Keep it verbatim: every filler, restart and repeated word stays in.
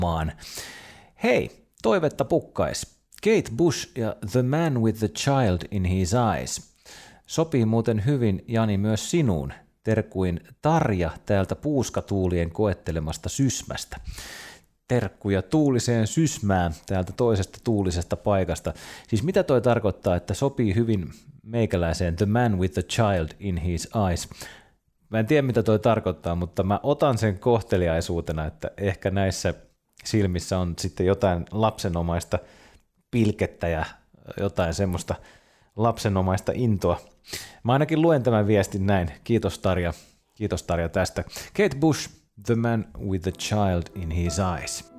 maan. Hei, toivetta pukkais. Kate Bush ja The Man with the Child in His Eyes. Sopii muuten hyvin, Jani, myös sinuun. Terkkuin Tarja täältä puuskatuulien koettelemasta Sysmästä. Terkkuja tuuliseen Sysmään täältä toisesta tuulisesta paikasta. Siis mitä toi tarkoittaa, että sopii hyvin meikäläiseen The Man with the Child in His Eyes? Mä en tiedä, mitä toi tarkoittaa, mutta mä otan sen kohteliaisuutena, että ehkä näissä silmissä on sitten jotain lapsenomaista pilkettä ja jotain semmoista lapsenomaista intoa. Mä ainakin luen tämän viestin näin. Kiitos Tarja. Kiitos Tarja tästä. Kate Bush, The Man with the Child in His Eyes.